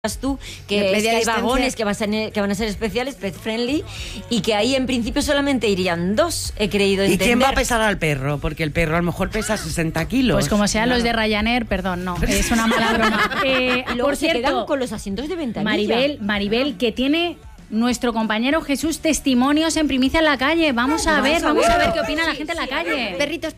tú, que hay vagones que van a ser especiales, pet friendly, y que ahí en principio solamente irían 2, he creído entender. ¿Y quién va a pesar al perro? Porque el perro a lo mejor pesa 60 kilos. Pues como sean los de Ryanair, perdón, no, es una mala broma. Por cierto, se quedan con los asientos de ventanilla. Maribel, que tiene nuestro compañero Jesús testimonios en primicia en la calle. Vamos a ver qué opina la gente en la calle. Perritos.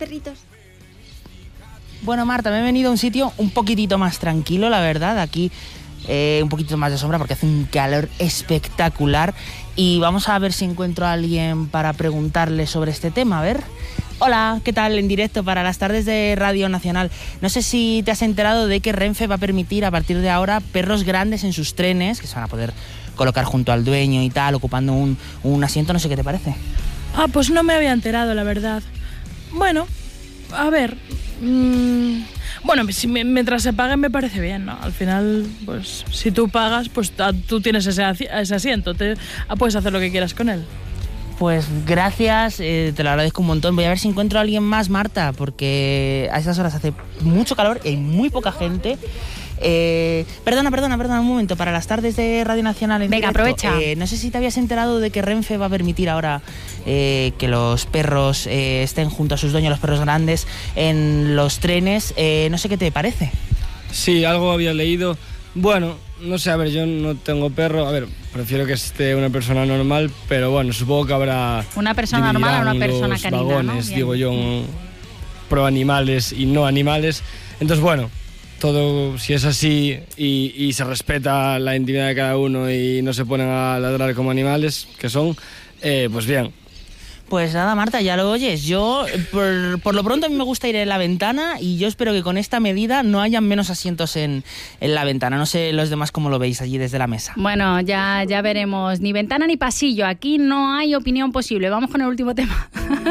Bueno, Marta, me he venido a un sitio un poquitito más tranquilo, la verdad. Aquí un poquito más de sombra porque hace un calor espectacular. Y vamos a ver si encuentro a alguien para preguntarle sobre este tema. A ver. Hola, ¿qué tal? En directo para las tardes de Radio Nacional. No sé si te has enterado de que Renfe va a permitir a partir de ahora perros grandes en sus trenes, que se van a poder colocar junto al dueño y tal, ocupando un asiento. No sé qué te parece. Pues no me había enterado, la verdad. Bueno, a ver... Bueno, mientras se paguen me parece bien, ¿no? Al final, pues si tú pagas, pues tú tienes ese asiento, puedes hacer lo que quieras con él. Pues gracias, te lo agradezco un montón. Voy a ver si encuentro a alguien más, Marta, porque a esas horas hace mucho calor y hay muy poca gente. Perdona un momento, para las tardes de Radio Nacional en Venga, directo, aprovecha. No sé si te habías enterado de que Renfe va a permitir ahora que los perros estén junto a sus dueños, los perros grandes, en los trenes. No sé qué te parece. Sí, algo había leído. Bueno, no sé, a ver, yo no tengo perro. A ver, prefiero que esté una persona normal, pero bueno, supongo que habrá... Una persona normal o una persona canina, vagones, ¿no? digo yo, pro animales y no animales. Entonces, bueno, todo, si es así y se respeta la intimidad de cada uno y no se ponen a ladrar como animales, que son, pues bien. Pues nada, Marta, ya lo oyes. Yo, por lo pronto, a mí me gusta ir en la ventana y yo espero que con esta medida no hayan menos asientos en la ventana. No sé los demás cómo lo veis allí desde la mesa. Bueno, ya veremos. Ni ventana ni pasillo. Aquí no hay opinión posible. Vamos con el último tema.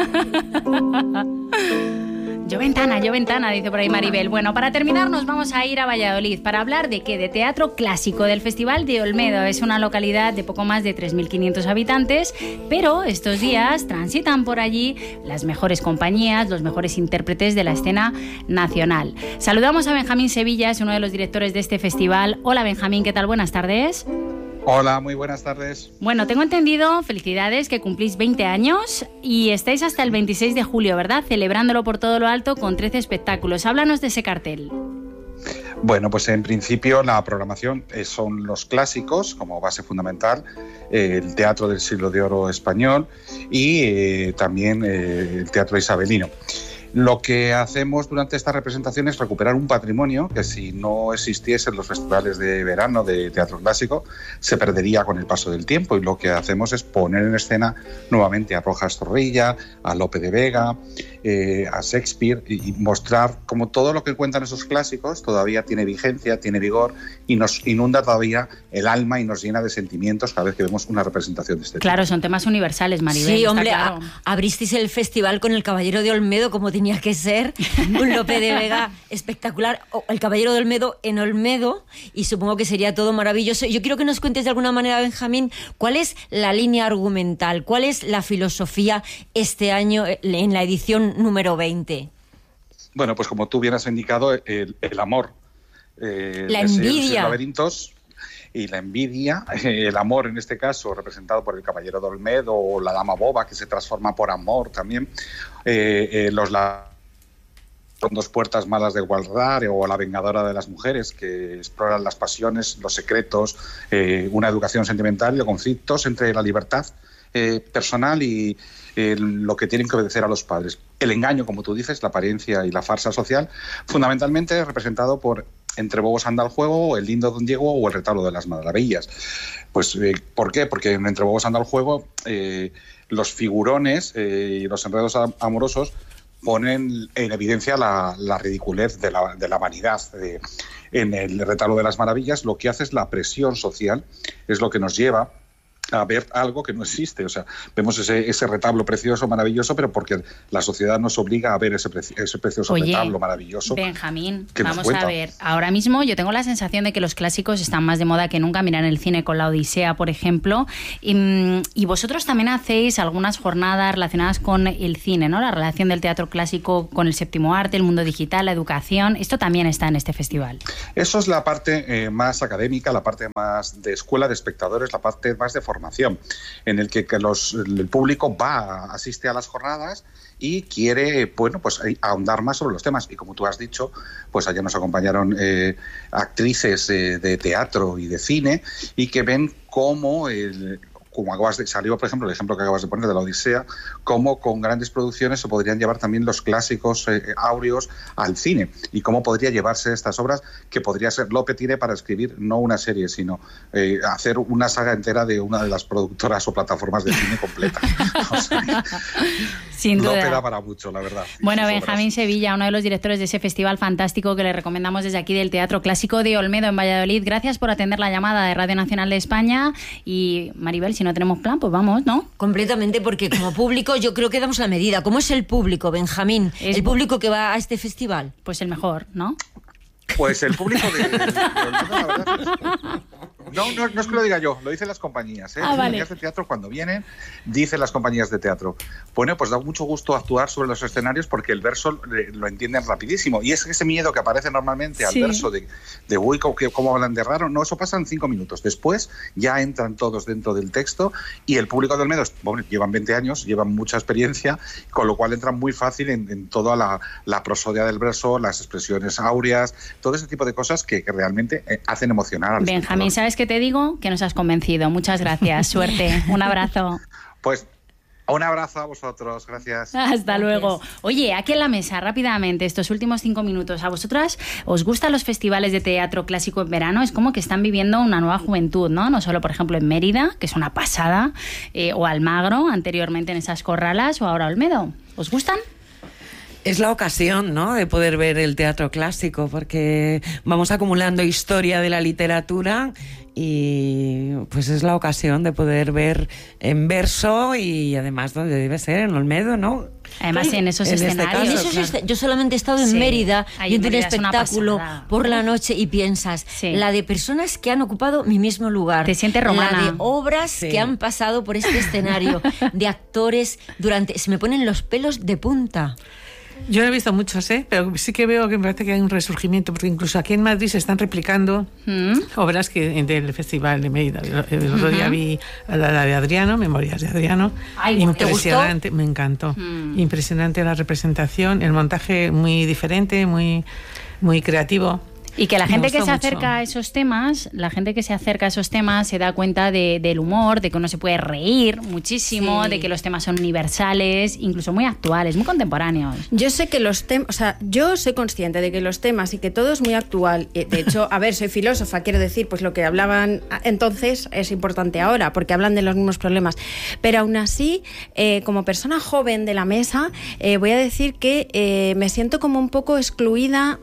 Yo ventana, dice por ahí Maribel. Bueno, para terminar nos vamos a ir a Valladolid para hablar de ¿qué? De teatro clásico del Festival de Olmedo. Es una localidad de poco más de 3.500 habitantes, pero estos días transitan por allí las mejores compañías, los mejores intérpretes de la escena nacional. Saludamos a Benjamín Sevilla, es uno de los directores de este festival. Hola Benjamín, ¿qué tal? Buenas tardes. Hola, muy buenas tardes. Bueno, tengo entendido, felicidades, que cumplís 20 años y estáis hasta el 26 de julio, ¿verdad? Celebrándolo por todo lo alto con 13 espectáculos. Háblanos de ese cartel. Bueno, pues en principio la programación son los clásicos como base fundamental, el teatro del siglo de oro español y también el teatro isabelino. Lo que hacemos durante esta representación es recuperar un patrimonio que si no existiesen los festivales de verano de teatro clásico se perdería con el paso del tiempo, y lo que hacemos es poner en escena nuevamente a Rojas Zorrilla, a Lope de Vega, a Shakespeare, y mostrar cómo todo lo que cuentan esos clásicos todavía tiene vigencia, tiene vigor y nos inunda todavía el alma y nos llena de sentimientos cada vez que vemos una representación de este tipo. Claro, son temas universales, Maribel. Sí, hombre, claro. Abristeis el festival con El Caballero de Olmedo como tenía que ser, un Lope de Vega espectacular, El Caballero de Olmedo en Olmedo, y supongo que sería todo maravilloso. Yo quiero que nos cuentes de alguna manera, Benjamín, cuál es la línea argumental, cuál es la filosofía este año en la edición número 20. Bueno, pues como tú bien has indicado, el amor, la envidia, los laberintos y la envidia, el amor en este caso representado por el Caballero de Olmedo, o la Dama Boba que se transforma por amor también, son dos puertas malas de guardar, o La Vengadora de las Mujeres, que exploran las pasiones, los secretos, una educación sentimental y los conflictos entre la libertad personal y lo que tienen que obedecer a los padres. El engaño, como tú dices, la apariencia y la farsa social, fundamentalmente representado por Entre bobos anda el juego, El lindo don Diego o El retablo de las maravillas. Pues, ¿por qué? Porque en Entre bobos anda el juego los figurones y los enredos amorosos ponen en evidencia la ridiculez de la vanidad. En El retablo de las maravillas lo que hace es la presión social, es lo que nos lleva a ver algo que no existe. O sea, vemos ese retablo precioso, maravilloso, pero porque la sociedad nos obliga a ver ese precioso retablo maravilloso. Benjamín, vamos a ver. Ahora mismo yo tengo la sensación de que los clásicos están más de moda que nunca. Mirad el cine con la Odisea, por ejemplo. Y vosotros también hacéis algunas jornadas relacionadas con el cine, ¿no? La relación del teatro clásico con el séptimo arte, el mundo digital, la educación. Esto también está en este festival. Eso es la parte más académica, la parte más de escuela de espectadores, la parte más de formación, en el que el público asiste a las jornadas y quiere, bueno, pues ahondar más sobre los temas. Y como tú has dicho, pues allá nos acompañaron actrices de teatro y de cine y que ven cómo salió, por ejemplo, el ejemplo que acabas de poner de la Odisea, cómo con grandes producciones se podrían llevar también los clásicos áureos al cine y cómo podría llevarse estas obras, que podría ser Lope tiene para escribir no una serie, sino hacer una saga entera de una de las productoras o plataformas de cine completa. O sea, sin duda. Lope da para mucho, la verdad. Bueno, Benjamín Sevilla, uno de los directores de ese festival fantástico que le recomendamos desde aquí del Teatro Clásico de Olmedo en Valladolid. Gracias por atender la llamada de Radio Nacional de España. Y Maribel, si no tenemos plan, pues vamos, ¿no? Completamente, porque como público yo creo que damos la medida. ¿Cómo es el público, Benjamín? El público que va a este festival. Pues el mejor, ¿no? Pues el público de Olmedo, la verdad, no es que lo diga yo, lo dicen las compañías. Las compañías de teatro, cuando vienen, dicen las compañías de teatro. Bueno, pues da mucho gusto actuar sobre los escenarios porque el verso lo entienden rapidísimo. Y es ese miedo que aparece normalmente al verso de uy, cómo hablan de raro. No, eso pasa en 5 minutos. Después ya entran todos dentro del texto y el público de Olmedo, bueno, llevan 20 años, llevan mucha experiencia, con lo cual entran muy fácil en toda la prosodia del verso, las expresiones áureas, todo ese tipo de cosas que realmente hacen emocionar al Benjamín, ¿sabes qué te digo? Que nos has convencido. Muchas gracias. Suerte. Un abrazo. Pues un abrazo a vosotros. Gracias. Hasta luego. Oye, aquí en la mesa, rápidamente, estos últimos 5 minutos. ¿A vosotras os gustan los festivales de teatro clásico en verano? Es como que están viviendo una nueva juventud, ¿no? No solo, por ejemplo, en Mérida, que es una pasada, o Almagro, anteriormente en esas corralas, o ahora Olmedo. ¿Os gustan? Es la ocasión, ¿no?, de poder ver el teatro clásico, porque vamos acumulando historia de la literatura y pues es la ocasión de poder ver en verso y además donde debe ser, en Olmedo, ¿no? Además en esos escenarios. Yo solamente he estado en Mérida y en un espectáculo por la noche y piensas, la de personas que han ocupado mi mismo lugar. Te sientes romana. La de obras que han pasado por este escenario, de actores se me ponen los pelos de punta. Yo no he visto muchos, pero sí que veo que me parece que hay un resurgimiento, porque incluso aquí en Madrid se están replicando obras del Festival de Mérida. El otro día vi la de Adriano, Memorias de Adriano. Ay, impresionante, me encantó. Impresionante la representación, el montaje muy diferente, muy, muy creativo. Y que la gente que se acerca a esos temas, se da cuenta del humor, de que uno se puede reír muchísimo, de que los temas son universales, incluso muy actuales, muy contemporáneos. Yo sé que los temas, o sea, yo soy consciente de que los temas y que todo es muy actual. De hecho, a ver, soy filósofa, quiero decir, pues lo que hablaban entonces es importante ahora, porque hablan de los mismos problemas. Pero aún así, como persona joven de la mesa, voy a decir que me siento como un poco excluida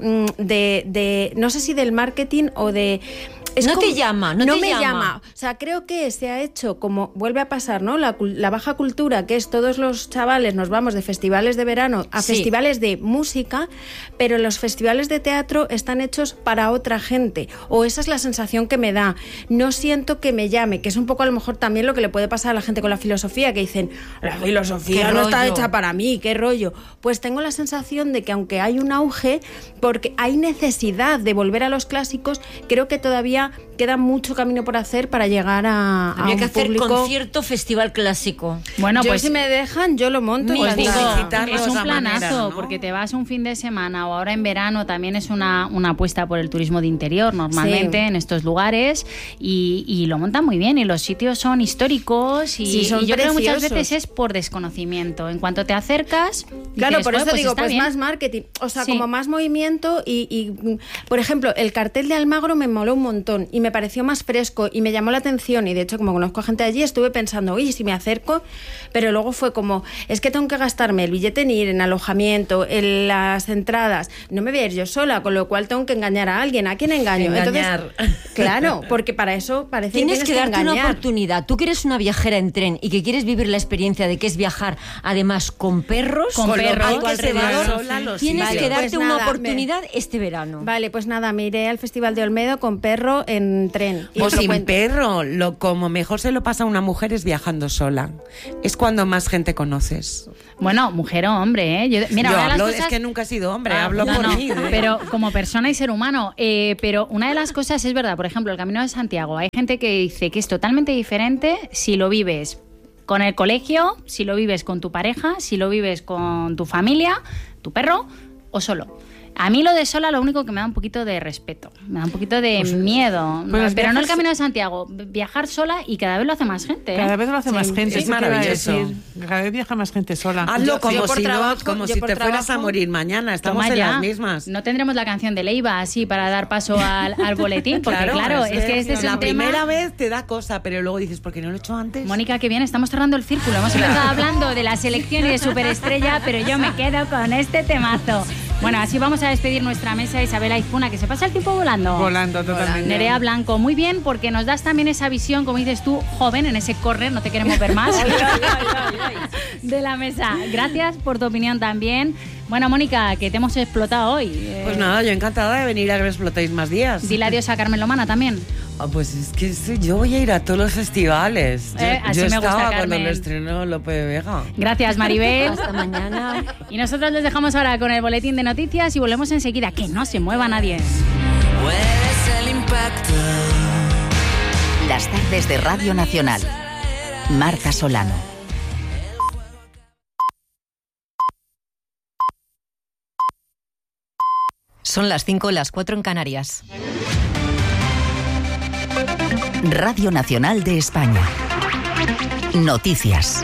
no sé si del marketing o de... No me llama. O sea, creo que se ha hecho como vuelve a pasar, ¿no? La baja cultura, que es todos los chavales nos vamos de festivales de verano a festivales de música, pero los festivales de teatro están hechos para otra gente, o esa es la sensación que me da. No siento que me llame, que es un poco a lo mejor también lo que le puede pasar a la gente con la filosofía, que dicen, la filosofía no está hecha para mí, qué rollo. Pues tengo la sensación de que aunque hay un auge, porque hay necesidad de volver a los clásicos, creo que todavía queda mucho camino por hacer para llegar a Había que hacer público. Concierto festival clásico. Bueno, pues si me dejan, yo lo monto. Os digo, es un planazo, manera, ¿no? porque te vas un fin de semana o ahora en verano también es una apuesta por el turismo de interior normalmente en estos lugares y lo montan muy bien y los sitios son históricos y yo creo que muchas veces es por desconocimiento. En cuanto te acercas... Claro, dices, por eso pues digo, está pues bien. más marketing, o sea, como más movimiento y por ejemplo, el cartel de Almagro me moló un montón. montón y me pareció más fresco y me llamó la atención, y de hecho como conozco a gente allí estuve pensando, oye, si me acerco, pero luego fue como, es que tengo que gastarme el billete en ir, en alojamiento, en las entradas, no me voy a ir yo sola, con lo cual tengo que engañar a alguien. ¿A quién engaño? Engañar. Entonces, claro, porque para eso parece tienes que darte engañar. una oportunidad. Tú que eres una viajera en tren y que quieres vivir la experiencia de que es viajar, además con perros, Con perros, a tu alrededor, sola, los tienes sitios. que darte Pues una nada, oportunidad este verano. Vale, pues nada, me iré al Festival de Olmedo con perro en tren. Y O os lo sin cuento. perro, como mejor se lo pasa a una mujer es viajando sola. Es cuando más gente conoces. Bueno, mujer o hombre, ¿eh? Mira, Yo una de las hablo, cosas... es que nunca he sido hombre, Ah, hablo no, por no, mí. ¿eh? pero como persona y ser humano. Pero una de las cosas es verdad, por ejemplo, el Camino de Santiago. Hay gente que dice que es totalmente diferente si lo vives con el colegio, si lo vives con tu pareja, si lo vives con tu familia, tu perro o solo. A mí lo de sola lo único que me da un poquito de respeto, me da un poquito de miedo. pues Pero no el viajas- Camino de Santiago, viajar sola y cada vez lo hace más gente. ¿eh? Cada vez lo hace más gente. es eso te iba a maravilloso. decir. Cada vez viaja más gente sola. Hazlo Yo como por si, trabajo- como yo si por te fueras a trabajo- morir mañana. Estamos Toma en ya. las mismas. No tendremos la canción de Leiva así para dar paso al boletín, porque claro, es que este es la un tema... primera vez te da cosa, pero luego dices, ¿por qué no lo he hecho antes? Mónica, qué bien, estamos cerrando el círculo. Hemos empezado hablando de la selección y de Superestrella, pero yo me quedo con este temazo. Bueno, así vamos a despedir nuestra mesa. Isabel Aizpuna, que se pasa el tiempo volando. Volando totalmente. Nerea Blanco, muy bien, porque nos das también esa visión, como dices tú, joven, en ese correr, no te queremos ver más, de la mesa. Gracias por tu opinión también. Bueno, Mónica, que te hemos explotado hoy. Pues nada, yo encantada de venir a que me explotéis más días. Dile adiós a Carmen Lomana también. Pues es que yo voy a ir a todos los festivales. Así Yo me gusta, estaba cuando Carmen. lo estrenó Lope de Vega. Gracias, Maribel. Hasta mañana. Y nosotros les dejamos ahora con el boletín de noticias y volvemos enseguida. Que no se mueva nadie. Las tardes de Radio Nacional. Marta Solano. Son las 5, las 4 en Canarias. Radio Nacional de España. Noticias.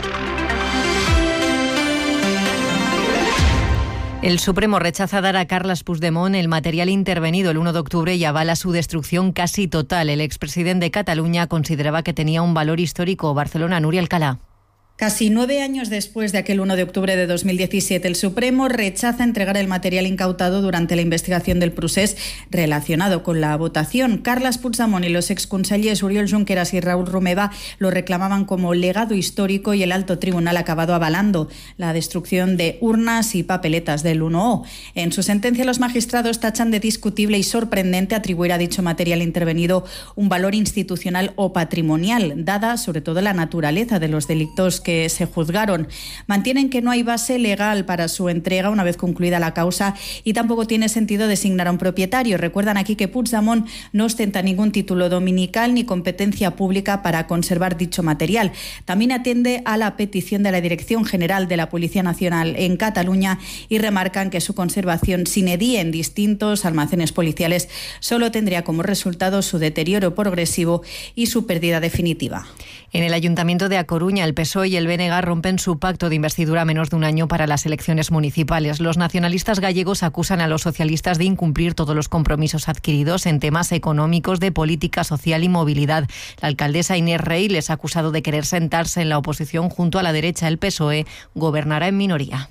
El Supremo rechaza dar a Carles Puigdemont el material intervenido el 1 de octubre y avala su destrucción casi total. El expresidente de Cataluña consideraba que tenía un valor histórico. Barcelona, Núria Alcalá. Casi 9 años después de aquel 1 de octubre de 2017, el Supremo rechaza entregar el material incautado durante la investigación del procés relacionado con la votación. Carles Puigdemont y los exconsellers Oriol Junqueras y Raúl Romeva lo reclamaban como legado histórico y el alto tribunal ha acabado avalando la destrucción de urnas y papeletas del 1O. En su sentencia, los magistrados tachan de discutible y sorprendente atribuir a dicho material intervenido un valor institucional o patrimonial, dada sobre todo la naturaleza de los delitos que se juzgaron. Mantienen que no hay base legal para su entrega una vez concluida la causa y tampoco tiene sentido designar a un propietario. Recuerdan aquí que Puigdemont no ostenta ningún título dominical ni competencia pública para conservar dicho material. También atiende a la petición de la Dirección General de la Policía Nacional en Cataluña y remarcan que su conservación sine die en distintos almacenes policiales solo tendría como resultado su deterioro progresivo y su pérdida definitiva. En el Ayuntamiento de A Coruña, el PSOE y el BNG rompen su pacto de investidura a menos de un año para las elecciones municipales. Los nacionalistas gallegos acusan a los socialistas de incumplir todos los compromisos adquiridos en temas económicos, de política social y movilidad. La alcaldesa Inés Rey les ha acusado de querer sentarse en la oposición junto a la derecha. El PSOE gobernará en minoría.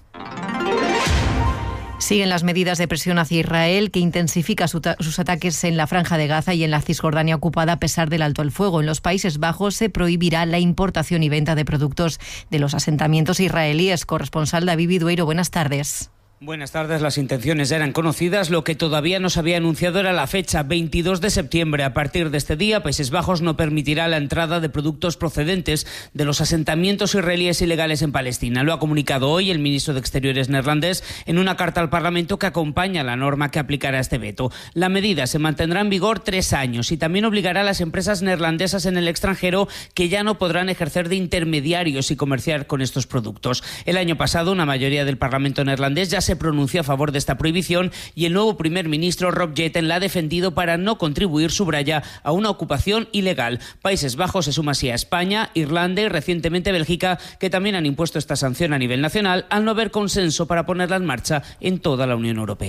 Siguen las medidas de presión hacia Israel, que intensifica sus ataques en la Franja de Gaza y en la Cisjordania ocupada a pesar del alto el fuego. En los Países Bajos se prohibirá la importación y venta de productos de los asentamientos israelíes. Corresponsal David Vidueiro, buenas tardes. Buenas tardes. Las intenciones ya eran conocidas. Lo que todavía no se había anunciado era la fecha, 22 de septiembre. A partir de este día, Países Bajos no permitirá la entrada de productos procedentes de los asentamientos israelíes ilegales en Palestina. Lo ha comunicado hoy el ministro de Exteriores neerlandés en una carta al Parlamento que acompaña la norma que aplicará este veto. La medida se mantendrá en vigor 3 años y también obligará a las empresas neerlandesas en el extranjero que ya no podrán ejercer de intermediarios y comerciar con estos productos. El año pasado, una mayoría del Parlamento neerlandés ya se pronunció a favor de esta prohibición y el nuevo primer ministro Rob Jetten la ha defendido para no contribuir, subraya, a una ocupación ilegal. Países Bajos se suma así a España, Irlanda y recientemente Bélgica, que también han impuesto esta sanción a nivel nacional al no haber consenso para ponerla en marcha en toda la Unión Europea.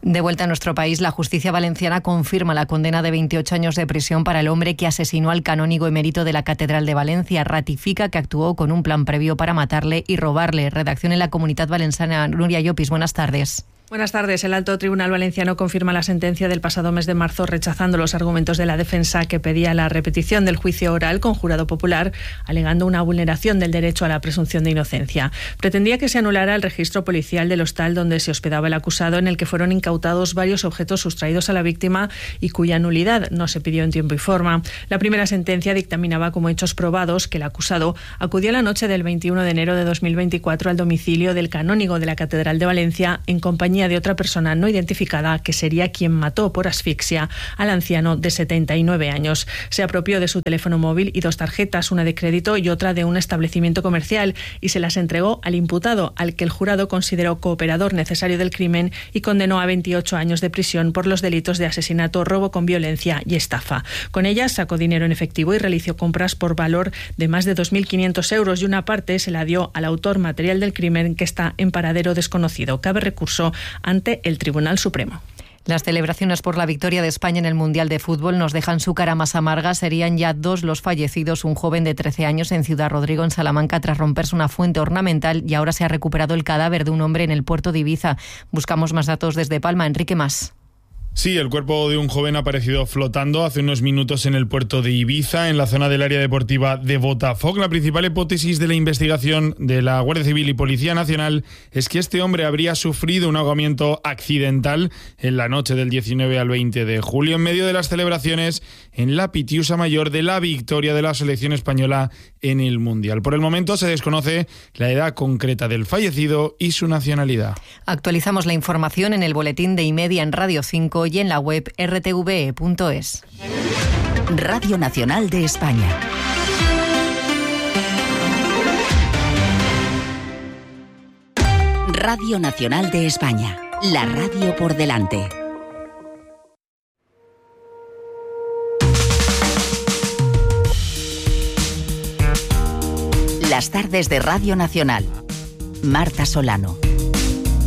De vuelta a nuestro país, la justicia valenciana confirma la condena de 28 años de prisión para el hombre que asesinó al canónigo emérito de la Catedral de Valencia. Ratifica que actuó con un plan previo para matarle y robarle. Redacción en la Comunitat Valenciana. Nuria Llopis, buenas tardes. Buenas tardes. El Alto Tribunal Valenciano confirma la sentencia del pasado mes de marzo, rechazando los argumentos de la defensa que pedía la repetición del juicio oral con jurado popular, alegando una vulneración del derecho a la presunción de inocencia. Pretendía que se anulara el registro policial del hostal donde se hospedaba el acusado, en el que fueron incautados varios objetos sustraídos a la víctima y cuya nulidad no se pidió en tiempo y forma. La primera sentencia dictaminaba como hechos probados que el acusado acudió la noche del 21 de enero de 2024 al domicilio del canónigo de la Catedral de Valencia en compañía de otra persona no identificada que sería quien mató por asfixia al anciano de 79 años. Se apropió de su teléfono móvil y 2 tarjetas, una de crédito y otra de un establecimiento comercial, y se las entregó al imputado, al que el jurado consideró cooperador necesario del crimen y condenó a 28 años de prisión por los delitos de asesinato, robo con violencia y estafa. Con ellas sacó dinero en efectivo y realizó compras por valor de más de 2.500 euros, y una parte se la dio al autor material del crimen, que está en paradero desconocido. Cabe recurso ante el Tribunal Supremo. Las celebraciones por la victoria de España en el Mundial de Fútbol nos dejan su cara más amarga. Serían ya 2 los fallecidos, un joven de 13 años en Ciudad Rodrigo, en Salamanca, tras romperse una fuente ornamental, y ahora se ha recuperado el cadáver de un hombre en el puerto de Ibiza. Buscamos más datos desde Palma. Enrique Mas. Sí, el cuerpo de un joven ha aparecido flotando hace unos minutos en el puerto de Ibiza, en la zona del área deportiva de Botafoc. La principal hipótesis de la investigación de la Guardia Civil y Policía Nacional es que este hombre habría sufrido un ahogamiento accidental en la noche del 19 al 20 de julio, en medio de las celebraciones en la Pitiusa Mayor de la victoria de la selección española en el Mundial. Por el momento se desconoce la edad concreta del fallecido y su nacionalidad. Actualizamos la información en el boletín de Y-Media en Radio 5 y en la web rtve.es. Radio Nacional de España. Radio Nacional de España. La radio por delante. Las tardes de Radio Nacional. Marta Solano.